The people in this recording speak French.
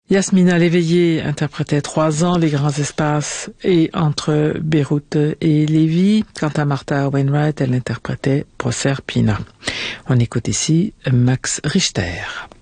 Yasmina Léveillé interprétait 3 ans les grands espaces et entre Beyrouth et Lévis. Quant à Martha Wainwright, elle interprétait Proserpina. On écoute ici Max Richter.